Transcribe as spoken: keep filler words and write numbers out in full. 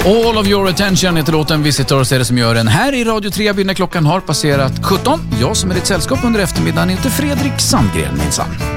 All of your attention heter låten Visitors är det som gör den här i Radio tre när klockan har passerat sjutton. Jag som är ditt sällskap under eftermiddagen heter Fredrik Sandgren minsann.